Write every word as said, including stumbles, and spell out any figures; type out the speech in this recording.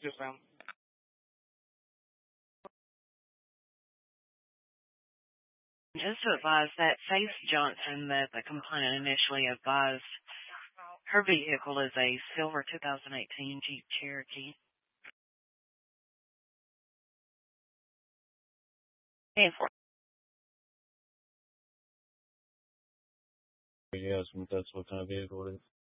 Just to advise that Faith Johnson that the complainant initially advised, her vehicle is a silver two thousand eighteen Jeep Cherokee. And for Yes, that's what kind of vehicle it is.